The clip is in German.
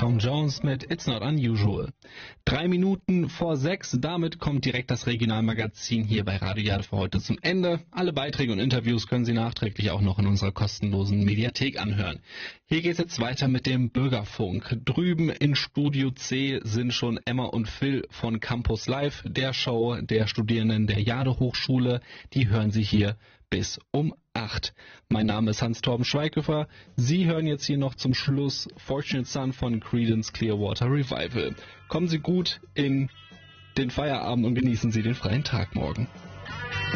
Tom Jones mit It's Not Unusual. 3 Minuten vor 6, damit kommt direkt das Regionalmagazin hier bei Radio Jade für heute zum Ende. Alle Beiträge und Interviews können Sie nachträglich auch noch in unserer kostenlosen Mediathek anhören. Hier geht es jetzt weiter mit dem Bürgerfunk. Drüben in Studio C sind schon Emma und Phil von Campus Live, der Show der Studierenden der Jade Hochschule. Die hören Sie hier bis um 8. Mein Name ist Hans-Torben Schweighöfer. Sie hören jetzt hier noch zum Schluss Fortunate Son von Creedence Clearwater Revival. Kommen Sie gut in den Feierabend und genießen Sie den freien Tag morgen.